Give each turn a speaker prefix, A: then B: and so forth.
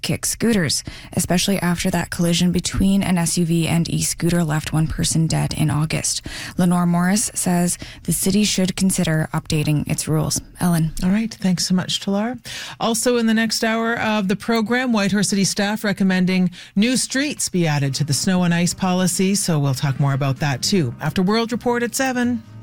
A: kick scooters, especially after that collision between an SUV and e-scooter left one person dead in August. Lenore Morris says the city should consider updating its rules. Ellen.
B: All right. Thanks so much, Talar. Also in the next hour of the program, Whitehorse City staff recommending new streets be added to the snow and ice policy. So we'll talk more about that too after World Report at 7.